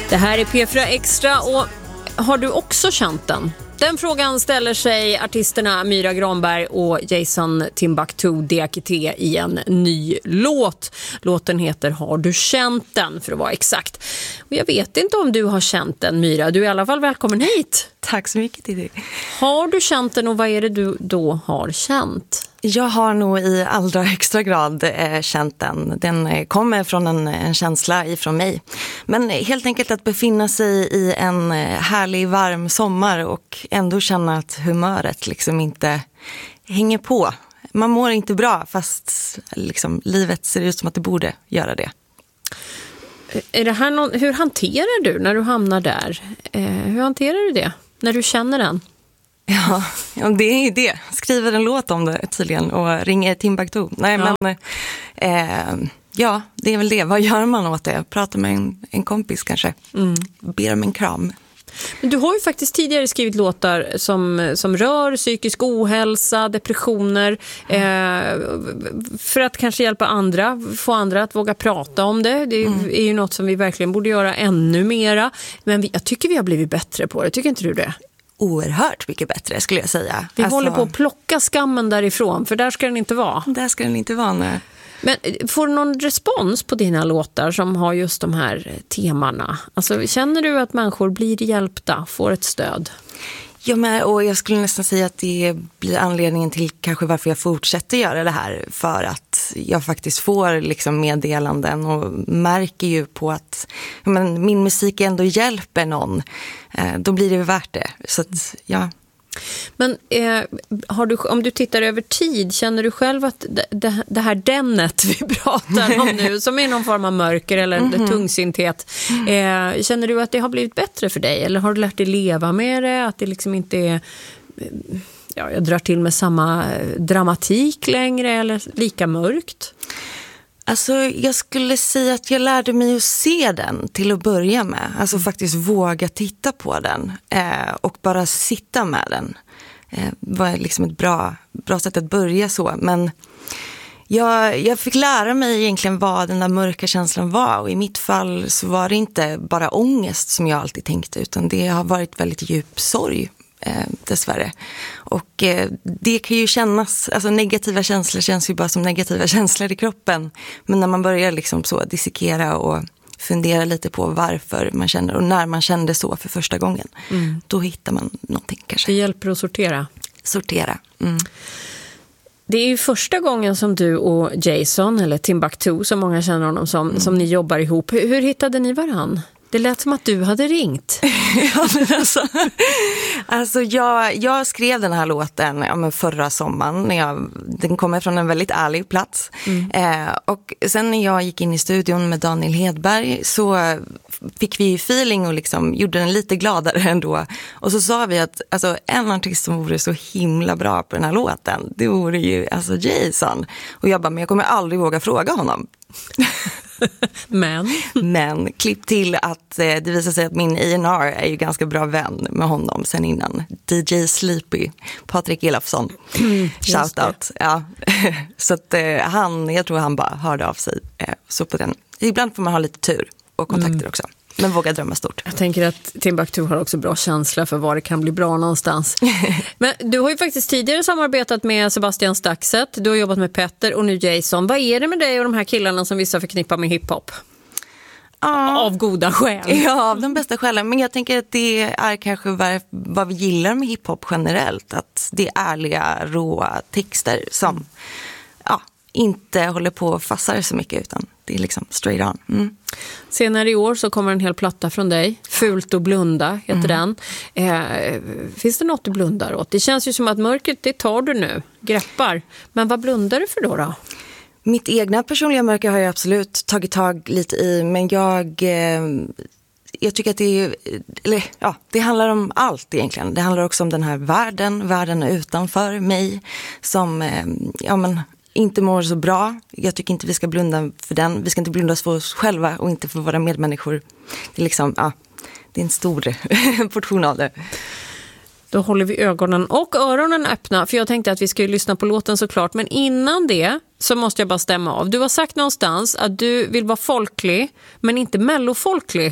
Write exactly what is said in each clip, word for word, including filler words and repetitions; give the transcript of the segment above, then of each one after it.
Det här är P fyra Extra och har du också känt den? Den frågan ställer sig artisterna Myra Granberg och Jason Timbuktu Diakité i en ny låt. Låten heter Har du känt den, för att vara exakt. Och jag vet inte om du har känt den, Myra. Du är i alla fall välkommen hit. Tack så mycket till dig. Har du känt den och vad är det du då har känt? Jag har nog i allra högsta grad eh, känt den. Den eh, kommer från en, en känsla ifrån mig. Men eh, helt enkelt att befinna sig i en eh, härlig varm sommar och ändå känna att humöret liksom inte hänger på. Man mår inte bra fast liksom, livet ser ut som att det borde göra det. Är det här någon, hur hanterar du när du hamnar där? Eh, hur hanterar du det när du känner den? Ja, ja, det är ju det. Skriver en låt om det tydligen och ringer Timbuktu. Nej, ja. men eh, ja, det är väl det. Vad gör man åt det? Pratar med en, en kompis kanske. Mm. Ber om en kram. Men du har ju faktiskt tidigare skrivit låtar som, som rör psykisk ohälsa, depressioner, mm. eh, för att kanske hjälpa andra, få andra att våga prata om det. Det mm. är ju något som vi verkligen borde göra ännu mera. Men vi, jag tycker vi har blivit bättre på det. Tycker inte du det? Oerhört mycket bättre skulle jag säga. Vi alltså, håller på att plocka skammen därifrån, för där ska den inte vara. Där ska den inte vara, nej. Men får du någon respons på dina låtar som har just de här temana? Alltså, känner du att människor blir hjälpta, får ett stöd? Ja, men, och jag skulle nästan säga att det blir anledningen till kanske varför jag fortsätter göra det här. För att jag faktiskt får liksom meddelanden och märker ju på att men, min musik ändå hjälper någon. Eh, då blir det värt det. Så att, ja. Men eh, har du, om du tittar över tid, känner du själv att det, det, det här dennet vi pratar om nu, som är någon form av mörker eller mm-hmm. tungsinthet, eh, känner du att det har blivit bättre för dig? Eller har du lärt dig leva med det? Att det liksom inte är, ja, jag drar till med samma dramatik längre eller lika mörkt? Alltså jag skulle säga att jag lärde mig att se den till att börja med. Alltså faktiskt våga titta på den eh, och bara sitta med den. Eh, var liksom ett bra, bra sätt att börja så. Men jag, jag fick lära mig egentligen vad den där mörka känslan var. Och i mitt fall så var det inte bara ångest som jag alltid tänkte, utan det har varit väldigt djup sorg. Eh, dessvärre. Och eh, det kan ju kännas, alltså negativa känslor känns ju bara som negativa känslor i kroppen. Men när man börjar liksom så dissekera och fundera lite på varför man känner och när man kände så för första gången, mm. då hittar man någonting kanske. Det hjälper att sortera. Sortera. Mm. Det är ju första gången som du och Jason, eller Timbuktu som många känner honom som, mm. som ni jobbar ihop. Hur, hur hittade ni varann? Det lät som att du hade ringt. ja, men alltså, alltså jag, jag skrev den här låten ja, men förra sommaren. När jag, den kommer från en väldigt ärlig plats. Mm. Eh, och sen när jag gick in i studion med Daniel Hedberg så fick vi feeling och liksom gjorde den lite gladare ändå. Och så sa vi att alltså, en artist som vore så himla bra på den här låten, det vore ju alltså Jason. Och jag bara, men jag kommer aldrig våga fråga honom. Men? Men klipp till att eh, det visar sig att min A and R är ju ganska bra vän med honom sen innan. D J Sleepy, Patrik Elofsson. Mm, Shoutout. Ja. Så att eh, han, jag tror han bara hörde av sig. Eh, så på den. Ibland får man ha lite tur och kontakter mm. också. Men våga drömma stort. Jag tänker att Timbuktu har också bra känsla för var det kan bli bra någonstans. Men du har ju faktiskt tidigare samarbetat med Sebastian Staxet. Du har jobbat med Petter och nu Jason. Vad är det med dig och de här killarna som vissa förknippar med hiphop? Ja. Av goda skäl. Ja, av de bästa skälen. Men jag tänker att det är kanske vad, vad vi gillar med hiphop generellt. Att det är ärliga, råa texter som ja, inte håller på och fassar så mycket, utan det är liksom straight on. Mm. Senare i år så kommer en hel platta från dig. Fult och blunda heter mm. den. Eh, finns det något du blundar åt? Det känns ju som att mörkret, det tar du nu. Greppar. Men vad blundar du för då då? Mitt egna personliga mörker har jag absolut tagit tag lite i. Men jag... Eh, jag tycker att det är... Eller, ja, det handlar om allt egentligen. Det handlar också om den här världen. Världen utanför mig. Som... Eh, ja men... inte mår så bra. Jag tycker inte vi ska blunda för den. Vi ska inte blunda för oss själva och inte för våra medmänniskor. Det är liksom, ja, det är en stor portion av det. Då håller vi ögonen och öronen öppna, för jag tänkte att vi ska ju lyssna på låten såklart. Men innan det så måste jag bara stämma av. Du har sagt någonstans att du vill vara folklig, men inte mellofolklig.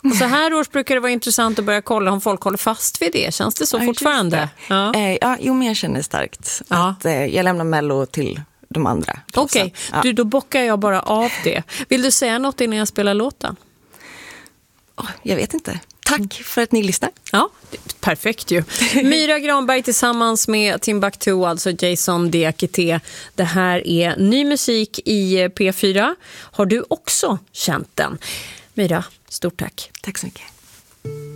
Och så här års brukar det vara intressant att börja kolla om folk håller fast vid det. Känns det så ja, fortfarande? Ja. Eh, ja, jo, men jag känner starkt ja. att eh, jag lämnar Mello till de andra. Okej, okay. ja. du, då bockar jag bara av det. Vill du säga något innan jag spelar låten? Oh, jag vet inte. Tack för att ni lyssnar. Ja, perfekt ju. Myra Granberg tillsammans med Timbuktu, alltså Jason Diakité. Det här är ny musik i P fyra. Har du också känt den? Myra, stort tack. Tack så mycket.